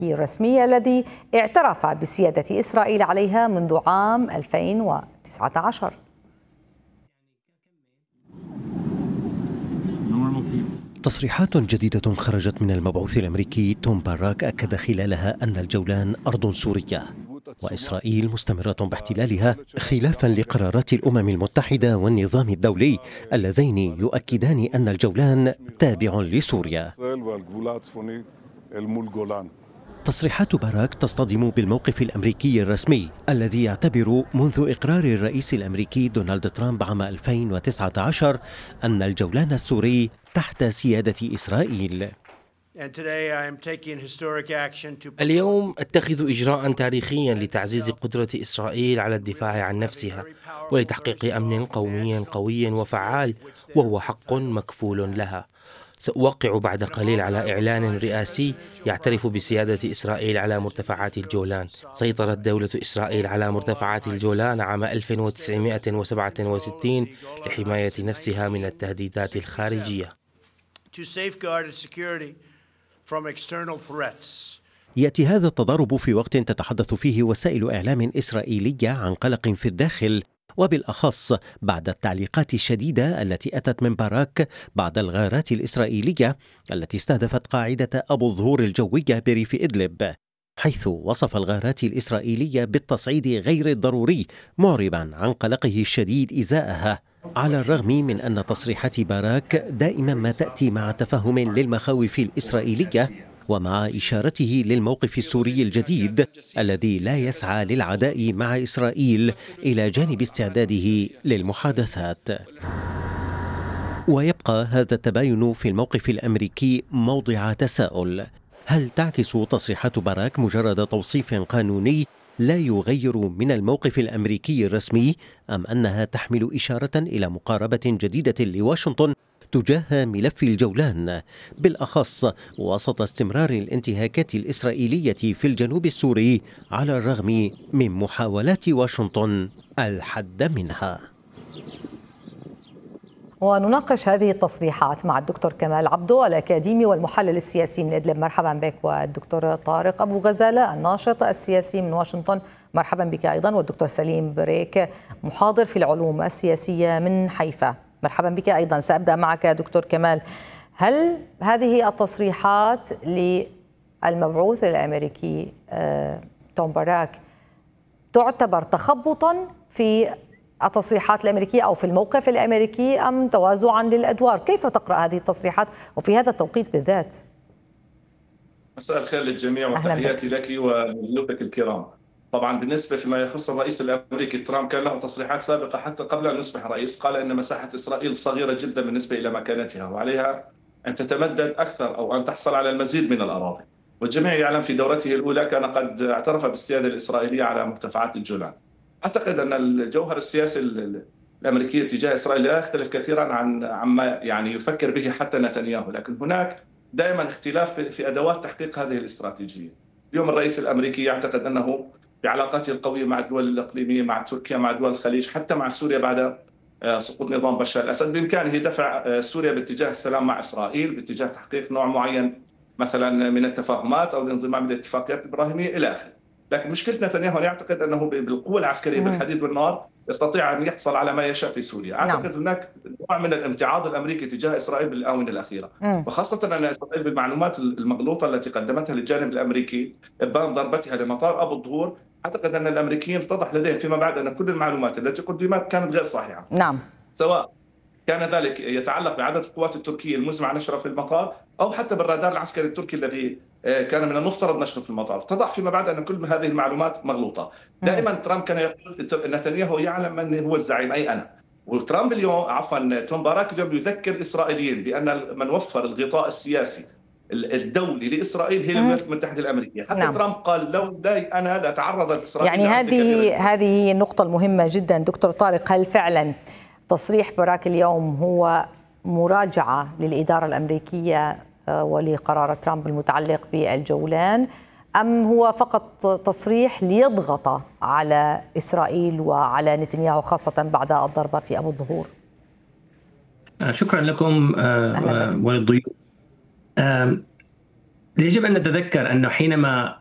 الرسمي الذي اعترف بسيادة إسرائيل عليها منذ عام 2019. تصريحات جديدة خرجت من المبعوث الأمريكي توم باراك أكد خلالها أن الجولان أرض سورية، وإسرائيل مستمرة باحتلالها خلافا لقرارات الأمم المتحدة والنظام الدولي اللذين يؤكدان أن الجولان تابع لسوريا. تصريحات باراك تصطدم بالموقف الأمريكي الرسمي الذي يعتبر منذ إقرار الرئيس الأمريكي دونالد ترامب عام 2019 أن الجولان السوري تحت سيادة إسرائيل. اليوم أتخذ إجراء تاريخيا لتعزيز قدرة إسرائيل على الدفاع عن نفسها ولتحقيق أمن قومي قوي وفعال، وهو حق مكفول لها. سأوقع بعد قليل على إعلان رئاسي يعترف بسيادة إسرائيل على مرتفعات الجولان. سيطرت دولة إسرائيل على مرتفعات الجولان عام 1967 لحماية نفسها من التهديدات الخارجية. يأتي هذا التضارب في وقت تتحدث فيه وسائل إعلام إسرائيلية عن قلق في الداخل، وبالأخص بعد التعليقات الشديدة التي أتت من باراك بعد الغارات الإسرائيلية التي استهدفت قاعدة أبو الظهور الجوية بريف إدلب، حيث وصف الغارات الإسرائيلية بالتصعيد غير الضروري، معربا عن قلقه الشديد إزاءها، على الرغم من أن تصريحات باراك دائما ما تأتي مع تفهم للمخاوف الإسرائيلية ومع إشارته للموقف السوري الجديد الذي لا يسعى للعداء مع إسرائيل إلى جانب استعداده للمحادثات. ويبقى هذا التباين في الموقف الأمريكي موضع تساؤل: هل تعكس تصريحات باراك مجرد توصيف قانوني لا يغير من الموقف الأمريكي الرسمي، أم أنها تحمل إشارة إلى مقاربة جديدة لواشنطن تجاه ملف الجولان، بالأخص وسط استمرار الانتهاكات الإسرائيلية في الجنوب السوري على الرغم من محاولات واشنطن الحد منها؟ ونناقش هذه التصريحات مع الدكتور كمال عبدو الأكاديمي والمحلل السياسي من إدلب. مرحبا بك. والدكتور طارق أبو غزالة الناشط السياسي من واشنطن، مرحبا بك أيضا. والدكتور سليم بريك محاضر في العلوم السياسية من حيفا، مرحبا بك أيضا. سأبدأ معك دكتور كمال، هل هذه التصريحات للمبعوث الأمريكي توم باراك تعتبر تخبطا في التصريحات الأمريكية أو في الموقف الأمريكي، أم توازعا للأدوار؟ كيف تقرأ هذه التصريحات وفي هذا التوقيت بالذات؟ مساء الخير للجميع وتحياتي لك ولضيوفك الكرام. طبعا بالنسبة فيما يخص الرئيس الأمريكي ترامب، كان له تصريحات سابقة حتى قبل أن يصبح رئيس، قال أن مساحة إسرائيل صغيرة جدا بالنسبة إلى مكانتها وعليها أن تتمدد أكثر أو أن تحصل على المزيد من الأراضي. والجميع يعلم في دورته الأولى كان قد اعترف بالسيادة الإسرائيلية على مرتفعات الجولان. أعتقد أن الجوهر السياسي الأمريكي تجاه إسرائيل لا يختلف كثيرا عما يعني يفكر به حتى نتنياهو، لكن هناك دائما اختلاف في أدوات تحقيق هذه الاستراتيجية. اليوم الرئيس الأمريكي يعتقد أنه بعلاقاته القوية مع الدول الإقليمية، مع تركيا، مع دول الخليج، حتى مع سوريا بعد سقوط نظام بشار الأسد، بإمكانه دفع سوريا باتجاه السلام مع إسرائيل، باتجاه تحقيق نوع معين مثلا من التفاهمات أو الانضمام للاتفاقيات الإبراهيمية إلى آخره. لكن مشكلة نتنياهو يعتقد أنه بالقوة العسكرية بالحديد والنار يستطيع أن يحصل على ما يشاء في سوريا. أعتقد هناك نوع من الامتعاض الأمريكي تجاه إسرائيل بالآونة الأخيرة، وخاصة أن إسرائيل بالمعلومات المغلوطة التي قدمتها للجانب الأمريكي إبان ضربتها لمطار أبو الظهور، أعتقد أن الأمريكيين اتضح لديهم فيما بعد أن كل المعلومات التي قدمت كانت غير صحيحة. سواء كان ذلك يتعلق بعدد القوات التركية المزمع نشرها في المطار أو حتى بالرادار العسكري التركي الذي كان من المفترض نشره في المطار. اتضح فيما بعد أن كل هذه المعلومات مغلوطة. دائما ترامب كان يقول نتنياهو يعلم من هو الزعيم، أي أنا. وترامب اليوم توم باراك اليوم يذكر الإسرائيليين بأن من وفر الغطاء السياسي الدولي لإسرائيل هي الولايات المتحدة الأمريكية. حتى ترامب قال لولا أنا لتعرضت إسرائيل. يعني هذه النقطة المهمة جدا دكتور طارق. هل فعلا تصريح باراك اليوم هو مراجعة للإدارة الأمريكية ولقرار ترامب المتعلق بالجولان، أم هو فقط تصريح ليضغط على إسرائيل وعلى نتنياهو خاصة بعد الضربة في أبو الظهور؟ شكرا لكم وللضيوف. يجب أن نتذكر أنه حينما